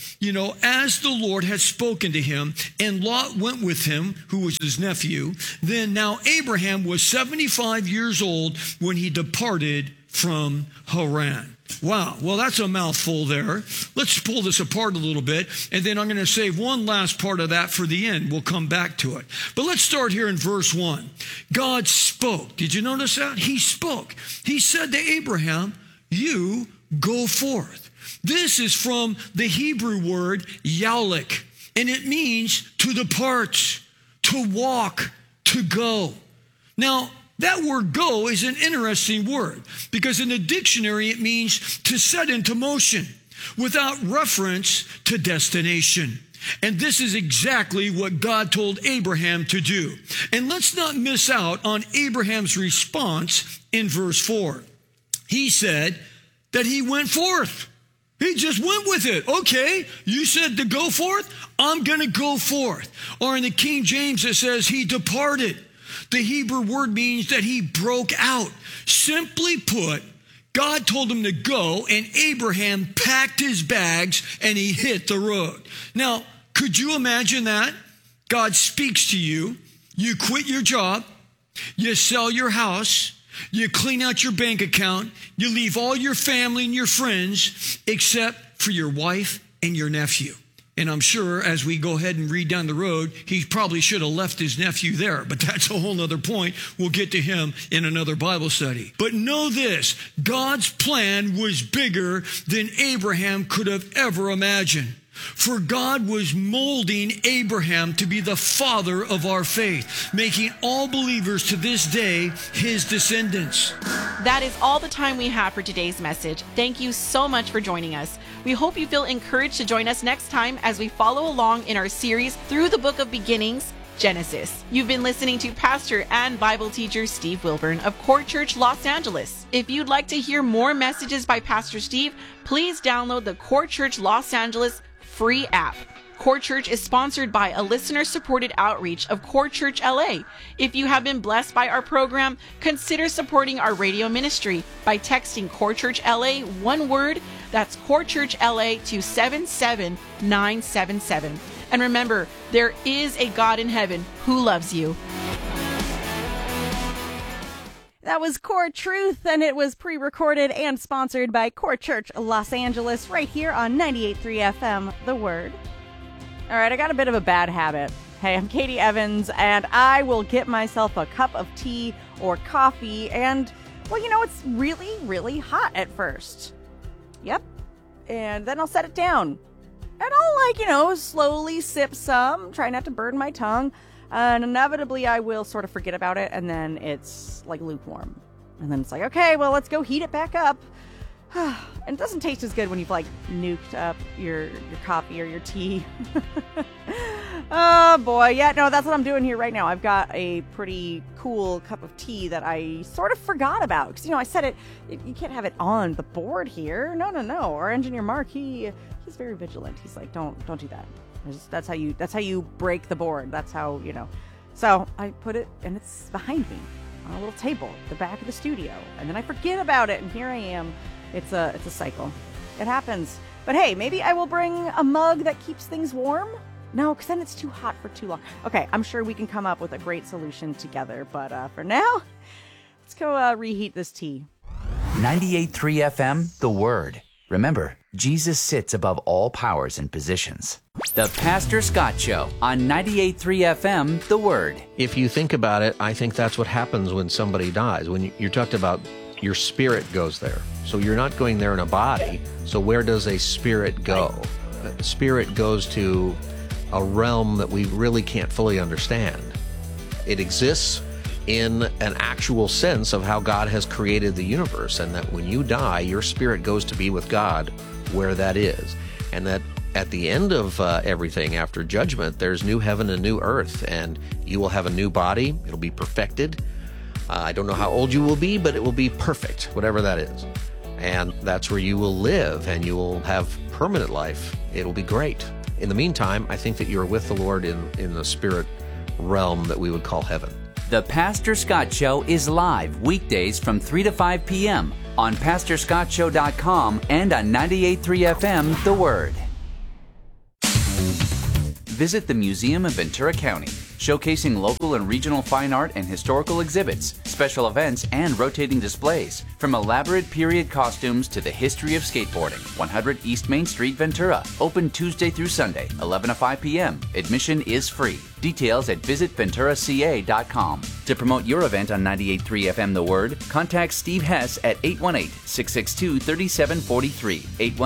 Speaker 8: as the Lord had spoken to him, and Lot went with him, who was his nephew. Then now Abraham was 75 years old when he departed from Haran. Wow, well, that's a mouthful there. Let's pull this apart a little bit, and then I'm going to save one last part of that for the end. We'll come back to it. But let's start here in verse 1. God spoke. Did you notice that? He spoke. He said to Abraham, you go forth. This is from the Hebrew word yalek, and it means to depart, to walk, to go. Now, that word go is an interesting word because in the dictionary it means to set into motion without reference to destination. And this is exactly what God told Abraham to do. And let's not miss out on Abraham's response in verse 4. He said that he went forth. He just went with it. Okay, you said to go forth, I'm going to go forth. Or in the King James it says he departed. The Hebrew word means that he broke out. Simply put, God told him to go, and Abraham packed his bags and he hit the road. Now, could you imagine that? God speaks to you, you quit your job, you sell your house, you clean out your bank account, you leave all your family and your friends except for your wife and your nephew. And I'm sure as we go ahead and read down the road, he probably should have left his nephew there, but that's a whole nother point. We'll get to him in another Bible study. But know this, God's plan was bigger than Abraham could have ever imagined. For God was molding Abraham to be the father of our faith, making all believers to this day his descendants.
Speaker 9: That is all the time we have for today's message. Thank you so much for joining us. We hope you feel encouraged to join us next time as we follow along in our series through the book of beginnings, Genesis. You've been listening to pastor and Bible teacher Steve Wilburn of Court Church, Los Angeles. If you'd like to hear more messages by Pastor Steve, please download the Court Church Los Angeles free app. Court Church is sponsored by a listener-supported outreach of Court Church LA. If you have been blessed by our program, consider supporting our radio ministry by texting Court Church LA, one word, that's Court Church LA to 77977. And remember, there is a God in heaven who loves you.
Speaker 3: That was Core Truth, and it was pre-recorded and sponsored by Court Church Los Angeles right here on 98.3 FM, The Word. All right, I got a bit of a bad habit. Hey, I'm Katie Evans, and I will get myself a cup of tea or coffee, and, well, it's really, really hot at first. Yep. And then I'll set it down. And I'll, slowly sip some, try not to burn my tongue. And inevitably, I will sort of forget about it, and then it's like lukewarm. And then it's like, okay, well, let's go heat it back up. And it doesn't taste as good when you've, nuked up your coffee or your tea. Oh, boy. Yeah, no, that's what I'm doing here right now. I've got a pretty cool cup of tea that I sort of forgot about. Because, I said you can't have it on the board here. No. Our engineer, Mark, he's very vigilant. He's like, don't do that. That's how you break the board. That's how, So I put it, and it's behind me on a little table at the back of the studio. And then I forget about it, and here I am. It's a cycle. It happens. But hey, maybe I will bring a mug that keeps things warm? No, because then it's too hot for too long. Okay, I'm sure we can come up with a great solution together. But for now, let's go reheat this tea.
Speaker 4: 98.3 FM, The Word. Remember, Jesus sits above all powers and positions. The Pastor Scott Show on 98.3 FM, The Word.
Speaker 5: If you think about it, I think that's what happens when somebody dies. When you talked about your spirit goes there. So you're not going there in a body. So where does a spirit go? A spirit goes to a realm that we really can't fully understand. It exists in an actual sense of how God has created the universe, and that when you die, your spirit goes to be with God where that is. And that at the end of everything, after judgment, there's new heaven and new earth, and you will have a new body. It'll be perfected. I don't know how old you will be, but it will be perfect, whatever that is. And that's where you will live, and you will have permanent life. It'll be great. In the meantime, I think that you're with the Lord in the spirit realm that we would call heaven.
Speaker 4: The Pastor Scott Show is live weekdays from 3 to 5 p.m. on PastorScottShow.com and on 98.3 FM, The Word. Visit the Museum of Ventura County, showcasing local and regional fine art and historical exhibits, special events, and rotating displays. From elaborate period costumes to the history of skateboarding. 100 East Main Street, Ventura. Open Tuesday through Sunday, 11 to 5 p.m. Admission is free. Details at visitventuraca.com. To promote your event on 98.3 FM The Word, contact Steve Hess at 818-662-3743.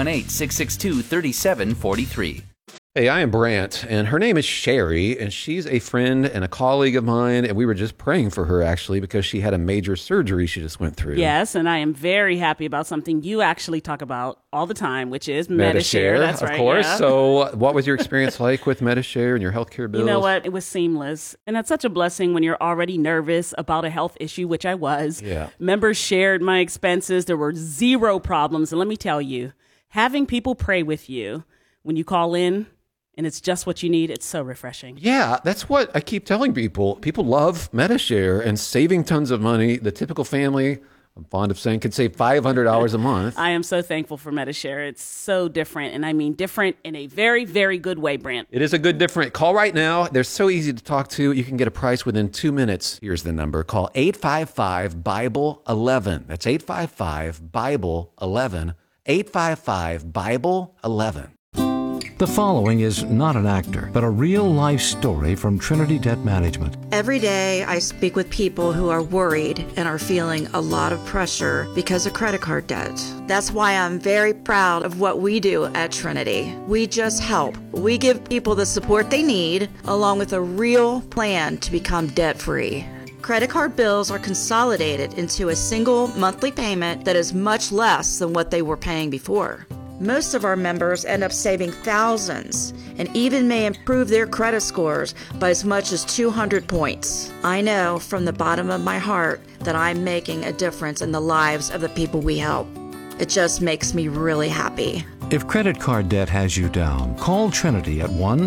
Speaker 4: 818-662-3743.
Speaker 6: Hey, I am Brant, and her name is Sherry, and she's a friend and a colleague of mine, and we were just praying for her, actually, because she had a major surgery she just went through.
Speaker 7: Yes, and I am very happy about something you actually talk about all the time, which is Medi-Share. That's right,
Speaker 6: of course.
Speaker 7: Yeah.
Speaker 6: So what was your experience like with Medi-Share and your healthcare bills?
Speaker 7: You know what? It was seamless. And that's such a blessing when you're already nervous about a health issue, which I was.
Speaker 6: Yeah.
Speaker 7: Members shared my expenses. There were zero problems. And let me tell you, having people pray with you when you call in, and it's just what you need, it's so refreshing.
Speaker 6: Yeah, that's what I keep telling people. People love Medi-Share and saving tons of money. The typical family, I'm fond of saying, could save $500 a month.
Speaker 7: I am so thankful for Medi-Share. It's so different, and I mean different in a very, very good way, Brant.
Speaker 6: It is a good different. Call right now. They're so easy to talk to. You can get a price within 2 minutes. Here's the number. Call 855-BIBLE-11. That's 855-BIBLE-11. 855-BIBLE-11.
Speaker 10: The following is not an actor, but a real-life story from Trinity Debt Management.
Speaker 11: Every day I speak with people who are worried and are feeling a lot of pressure because of credit card debt. That's why I'm very proud of what we do at Trinity. We just help. We give people the support they need, along with a real plan to become debt-free. Credit card bills are consolidated into a single monthly payment that is much less than what they were paying before. Most of our members end up saving thousands and even may improve their credit scores by as much as 200 points. I know from the bottom of my heart that I'm making a difference in the lives of the people we help. It just makes me really happy.
Speaker 10: If credit card debt has you down, call Trinity at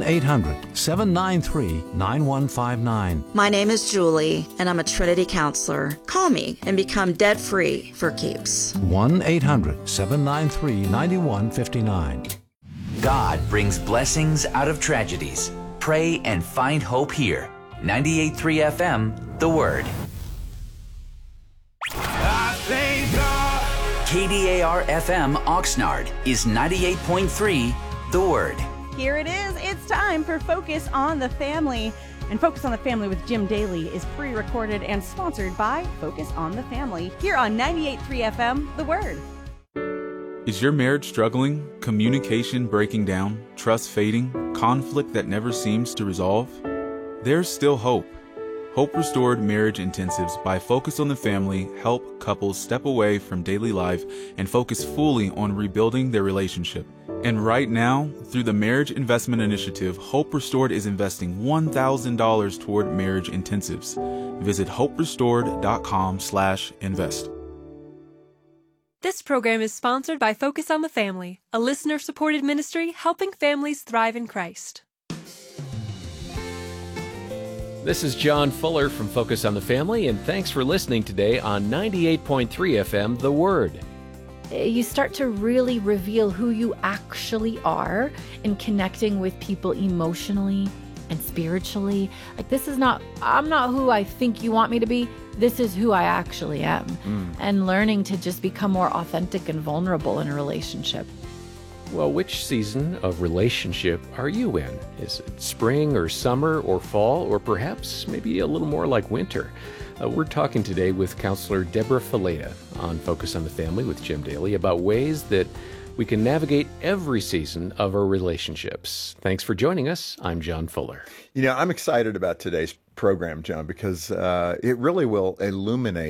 Speaker 10: 1-800-793-9159.
Speaker 11: My name is Julie, and I'm a Trinity counselor. Call me and become debt-free for keeps.
Speaker 10: 1-800-793-9159.
Speaker 4: God brings blessings out of tragedies. Pray and find hope here. 98.3 FM, The Word.
Speaker 12: I thank God.
Speaker 4: KDAR FM Oxnard is 98.3 The Word.
Speaker 3: Here it is. It's time for Focus on the Family. And Focus on the Family with Jim Daly is pre-recorded and sponsored by Focus on the Family here on 98.3 FM, The Word.
Speaker 13: Is your marriage struggling? Communication breaking down? Trust fading? Conflict that never seems to resolve? There's still hope. Hope Restored Marriage Intensives by Focus on the Family help couples step away from daily life and focus fully on rebuilding their relationship. And right now, through the Marriage Investment Initiative, Hope Restored is investing $1,000 toward marriage intensives. Visit hoperestored.com/invest.
Speaker 14: This program is sponsored by Focus on the Family, a listener-supported ministry helping families thrive in Christ.
Speaker 15: This is John Fuller from Focus on the Family, and thanks for listening today on 98.3 FM, The Word.
Speaker 16: You start to really reveal who you actually are in connecting with people emotionally and spiritually. Like, I'm not who I think you want me to be. This is who I actually am. And learning to just become more authentic and vulnerable in a relationship.
Speaker 15: Well, which season of relationship are you in? Is it spring or summer or fall, or perhaps maybe a little more like winter? We're talking today with counselor Deborah Fileta on Focus on the Family with Jim Daly about ways that we can navigate every season of our relationships. Thanks for joining us. I'm John Fuller.
Speaker 17: You know, I'm excited about today's program, John, because it really will illuminate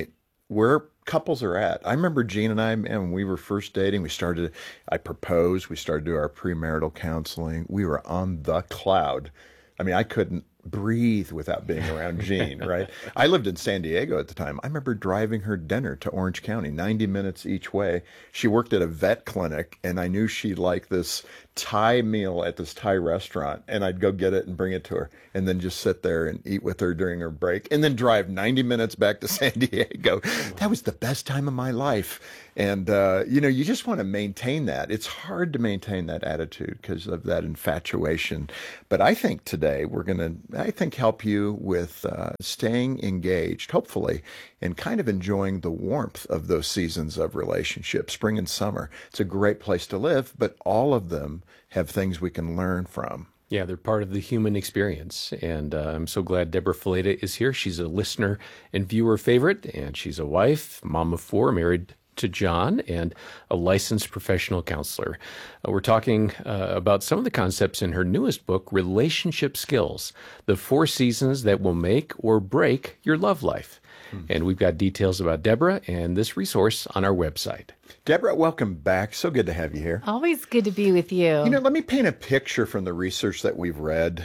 Speaker 17: where couples are at. I remember Gene and I, man, when we were first dating, I proposed, we started to do our premarital counseling. We were on the cloud. I mean, I couldn't breathe without being around Gene, right? I lived in San Diego at the time. I remember driving her dinner to Orange County, 90 minutes each way. She worked at a vet clinic, and I knew she liked this Thai meal at this Thai restaurant, and I'd go get it and bring it to her, and then just sit there and eat with her during her break, and then drive 90 minutes back to San Diego. That was the best time of my life. And, you just want to maintain that. It's hard to maintain that attitude because of that infatuation. But I think today we're going to, help you with staying engaged, hopefully, and kind of enjoying the warmth of those seasons of relationship, spring and summer. It's a great place to live, but all of them have things we can learn from.
Speaker 15: Yeah, they're part of the human experience. And I'm so glad Deborah Fileta is here. She's a listener and viewer favorite, and she's a wife, mom of 4, married to John, and a licensed professional counselor. We're talking about some of the concepts in her newest book, Relationship Skills, the 4 seasons that will make or break your love life. And we've got details about Deborah and this resource on our website.
Speaker 17: Deborah, welcome back. So good to have you here.
Speaker 16: Always good to be with you.
Speaker 17: Let me paint a picture from the research that we've read.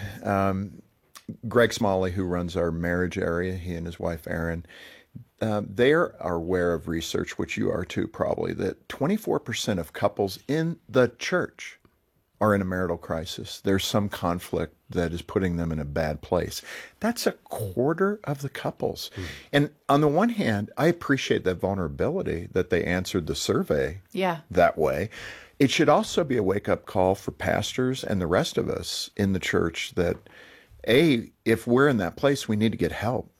Speaker 17: Greg Smalley, who runs our marriage area, he and his wife, Erin, they are aware of research, which you are too probably, that 24% of couples in the church are in a marital crisis. There's some conflict that is putting them in a bad place. That's a quarter of the couples. And on the one hand, I appreciate that vulnerability that they answered the survey that way. It should also be a wake-up call for pastors and the rest of us in the church that, A, if we're in that place, we need to get help.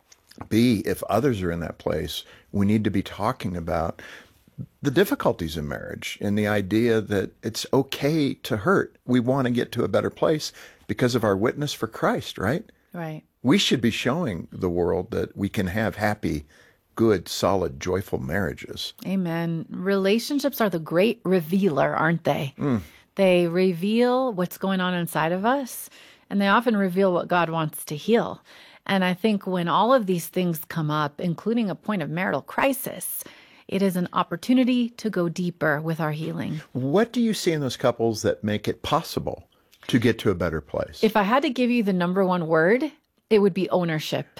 Speaker 17: B, if others are in that place, we need to be talking about the difficulties in marriage and the idea that it's okay to hurt. We want to get to a better place because of our witness for Christ, right?
Speaker 16: Right.
Speaker 17: We should be showing the world that we can have happy, good, solid, joyful marriages.
Speaker 16: Amen. Relationships are the great revealer, aren't they? They reveal what's going on inside of us, and they often reveal what God wants to heal. And I think when all of these things come up, including a point of marital crisis, it is an opportunity to go deeper with our healing.
Speaker 17: What do you see in those couples that make it possible to get to a better place?
Speaker 16: If I had to give you the number one word, it would be ownership.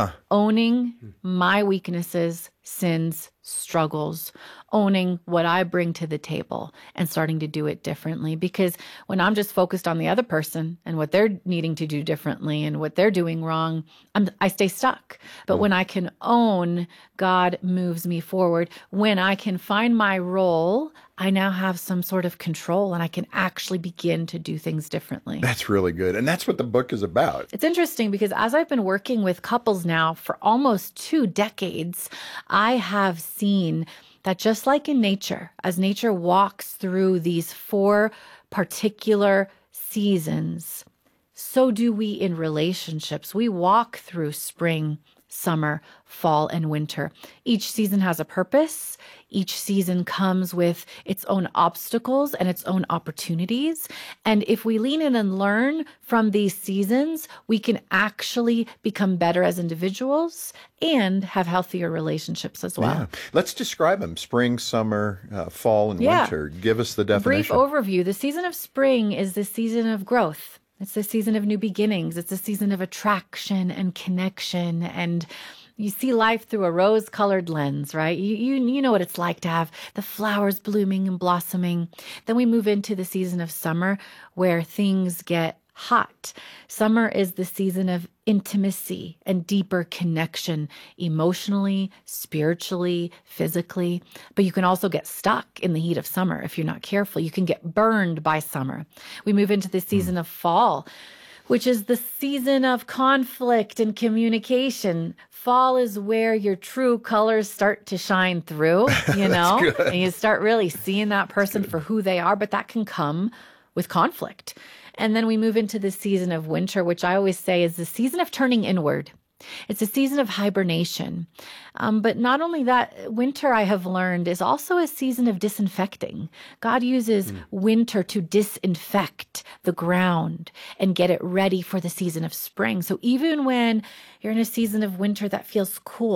Speaker 16: Owning my weaknesses, sins, struggles, owning what I bring to the table and starting to do it differently. Because when I'm just focused on the other person and what they're needing to do differently and what they're doing wrong, I stay stuck. But when I can own, God moves me forward. When I can find my role, I now have some sort of control and I can actually begin to do things differently.
Speaker 17: That's really good. And that's what the book is about.
Speaker 16: It's interesting because as I've been working with couples now for almost 2 decades, I have seen that just like in nature, as nature walks through these 4 particular seasons, so do we in relationships. We walk through spring, summer, fall, and winter. Each season has a purpose. Each season comes with its own obstacles and its own opportunities. And if we lean in and learn from these seasons, we can actually become better as individuals and have healthier relationships as well.
Speaker 17: Yeah. Let's describe them. Spring, summer, fall, and winter. Give us the definition.
Speaker 16: Brief overview. The season of spring is the season of growth. It's the season of new beginnings. It's a season of attraction and connection. And you see life through a rose-colored lens, right? You know what it's like to have the flowers blooming and blossoming. Then we move into the season of summer where things get hot. Summer is the season of intimacy and deeper connection, emotionally, spiritually, physically. But you can also get stuck in the heat of summer if you're not careful. You can get burned by summer. We move into the season of fall, which is the season of conflict and communication. Fall is where your true colors start to shine through, you know, and you start really seeing that person for who they are, but that can come with conflict. And then we move into the season of winter, which I always say is the season of turning inward. It's a season of hibernation. But not only that, winter, I have learned, is also a season of disinfecting. God uses winter to disinfect the ground and get it ready for the season of spring. So even when you're in a season of winter that feels cool,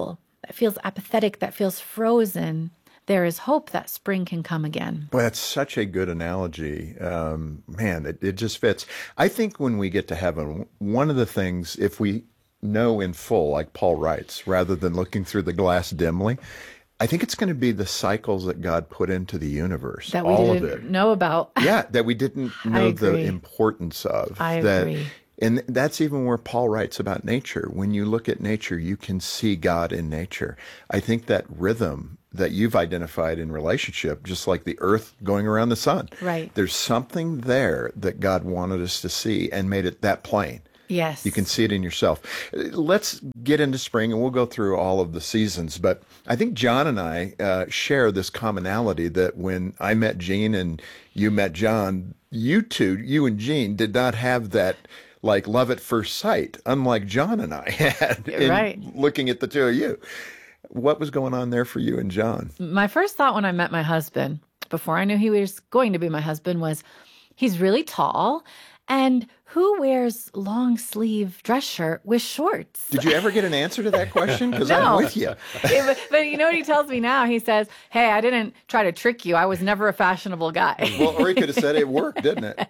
Speaker 16: that feels apathetic, that feels frozen, there is hope that spring can come again.
Speaker 17: Well, that's such a good analogy. Man, it just fits. I think when we get to heaven, one of the things, if we know in full, like Paul writes, rather than looking through the glass dimly, I think it's going to be the cycles that God put into the universe.
Speaker 16: That we
Speaker 17: all of
Speaker 16: didn't
Speaker 17: it.
Speaker 16: know about.
Speaker 17: Yeah, that we didn't know the importance of.
Speaker 16: I agree.
Speaker 17: And that's even where Paul writes about nature. When you look at nature, you can see God in nature. I think that rhythm that you've identified in relationship, just like the earth going around the sun.
Speaker 16: Right.
Speaker 17: There's something there that God wanted us to see and made it that plain.
Speaker 16: Yes.
Speaker 17: You can see it in yourself. Let's get into spring, and we'll go through all of the seasons. But I think John and I share this commonality that when I met Jean and you met John, you and Jean did not have that like love at first sight, unlike John and I had in looking at the two of you. What was going on there for you and John?
Speaker 16: My first thought when I met my husband, before I knew he was going to be my husband, was he's really tall. And who wears long sleeve dress shirt with shorts?
Speaker 17: Did you ever get an answer to that question? Because
Speaker 16: No.
Speaker 17: I'm with you.
Speaker 16: But you know what he tells me now? He says, hey, I didn't try to trick you. I was never a fashionable guy.
Speaker 17: Well, or he could have said it worked, didn't it?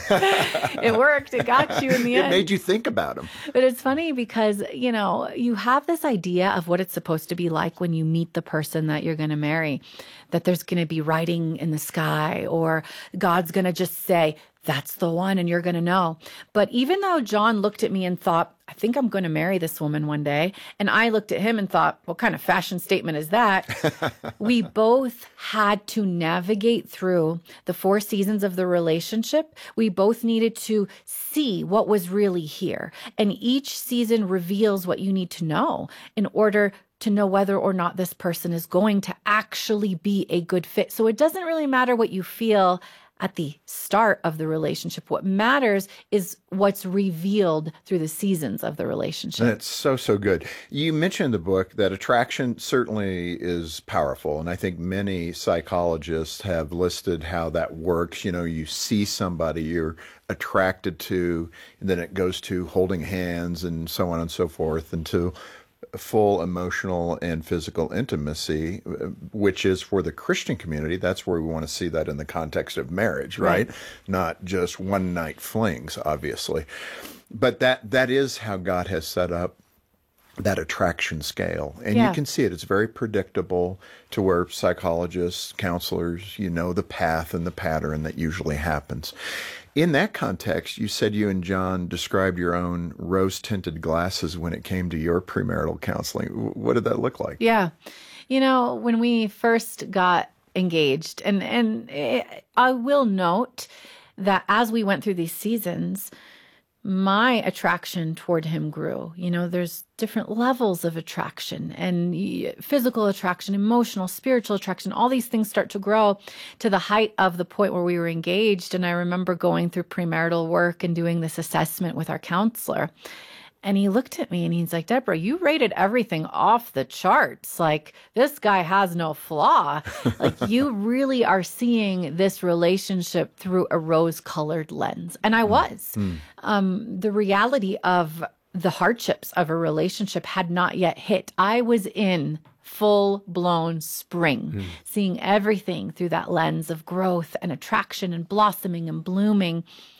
Speaker 16: It worked. It got you in the end.
Speaker 17: It made you think about him.
Speaker 16: But it's funny because, you know, you have this idea of what it's supposed to be like when you meet the person that you're going to marry, that there's going to be writing in the sky, or God's going to just say, that's the one, and you're going to know. But even though John looked at me and thought, I think I'm going to marry this woman one day, and I looked at him and thought, what kind of fashion statement is that? We both had to navigate through the 4 seasons of the relationship. We both needed to see what was really here. And each season reveals what you need to know in order to know whether or not this person is going to actually be a good fit. So it doesn't really matter what you feel at the start of the relationship. What matters is what's revealed through the seasons of the relationship.
Speaker 17: That's so good. You mentioned in the book that attraction certainly is powerful, and I think many psychologists have listed how that works. You know, you see somebody you're attracted to, and then it goes to holding hands and so on and so forth, and to full emotional and physical intimacy, which is for the Christian community. That's where we want to see that in the context of marriage, right? Not just one night flings, obviously. But that is how God has set up that attraction scale. And you can see it. It's very predictable to where psychologists, counselors, you know the path and the pattern that usually happens. In that context, you said you and John described your own rose-tinted glasses when it came to your premarital counseling. What did that look like?
Speaker 16: Yeah. You know, when we first got engaged, and I will note that as we went through these seasons, my attraction toward him grew. You know, there's different levels of attraction, and physical attraction, emotional, spiritual attraction. All these things start to grow to the height of the point where we were engaged. And I remember going through premarital work and doing this assessment with our counselor. And he looked at me and he's like, Deborah, you rated everything off the charts. Like, this guy has no flaw. Like, you really are seeing this relationship through a rose-colored lens. And I was. The reality of the hardships of a relationship had not yet hit. I was in full-blown spring, seeing everything through that lens of growth and attraction and blossoming and blooming.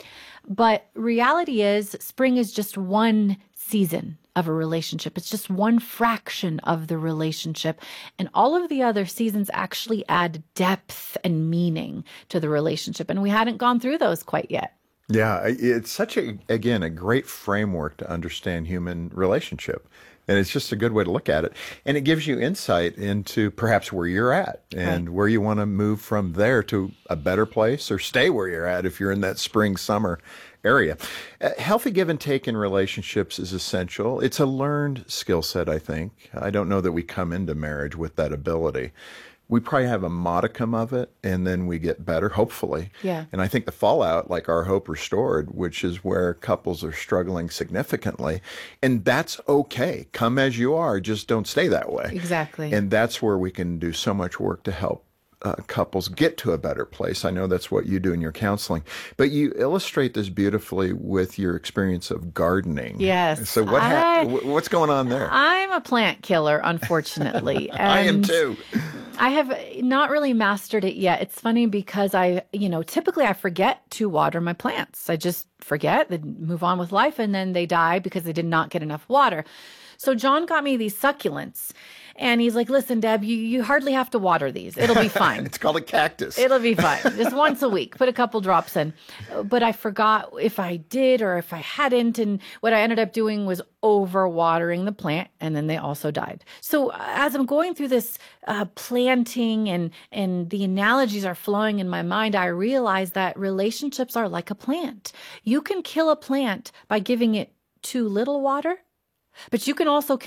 Speaker 16: But reality is, spring is just one season of a relationship. It's just one fraction of the relationship. And all of the other seasons actually add depth and meaning to the relationship. And we hadn't gone through those quite yet.
Speaker 17: Yeah, it's such a great framework to understand human relationship. And it's just a good way to look at it. And it gives you insight into perhaps where you're at and where you want to move from there to a better place, or stay where you're at if you're in that spring, summer area. Healthy give and take in relationships is essential. It's a learned skill set, I think. I don't know that we come into marriage with that ability. We probably have a modicum of it, and then we get better, hopefully.
Speaker 16: Yeah.
Speaker 17: And I think the fallout, like Our Hope Restored, which is where couples are struggling significantly, and that's okay. Come as you are, just don't stay that way.
Speaker 16: Exactly.
Speaker 17: And that's where we can do so much work to help couples get to a better place. I know that's what you do in your counseling, but you illustrate this beautifully with your experience of gardening.
Speaker 16: Yes.
Speaker 17: So what's going on there?
Speaker 16: I'm a plant killer, unfortunately.
Speaker 17: I am too.
Speaker 16: I have not really mastered it yet. It's funny because typically I forget to water my plants. I just forget, then move on with life, and then they die because they did not get enough water. So John got me these succulents, and he's like, listen, Deb, you hardly have to water these. It'll be fine.
Speaker 17: It's called a cactus.
Speaker 16: It'll be fine. Just once a week, put a couple drops in. But I forgot if I did or if I hadn't. And what I ended up doing was over-watering the plant, and then they also died. So as I'm going through this planting and the analogies are flowing in my mind, I realize that relationships are like a plant. You can kill a plant by giving it too little water, but you can also